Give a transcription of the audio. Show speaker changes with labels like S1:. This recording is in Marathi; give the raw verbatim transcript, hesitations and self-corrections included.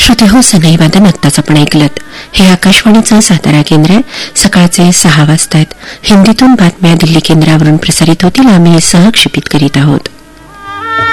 S1: श्रोते हो, सनई वादन आत्ताच आपण ऐकलत. हे आकाशवाणीचं सातारा केंद्र आहे. सकाळचे सहा वाजतायत. हिंदीतून बातम्या दिल्ली केंद्रावरून प्रसारित होतील. आम्ही सहक्षेपित करीत आहोत.